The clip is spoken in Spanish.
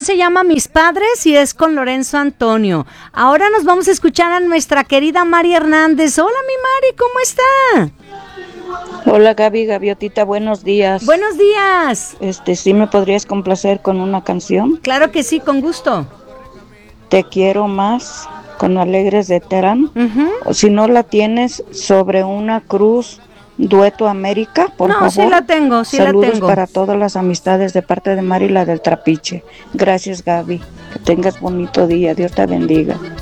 se llama Mis Padres y es con Lorenzo Antonio. Ahora nos vamos a escuchar a nuestra querida Mari Hernández. Hola, mi Mari, ¿cómo está? Hola Gaby, Gaviotita, buenos días. Buenos días. ¿Sí me podrías complacer con una canción? Claro que sí, con gusto. Te quiero más, con Alegres de Terán. O si no la tienes, Sobre una cruz, Dueto América, por favor. No, sí la tengo, Saludos para todas las amistades de parte de Mari, la del Trapiche. Gracias, Gaby. Que tengas bonito día. Dios te bendiga.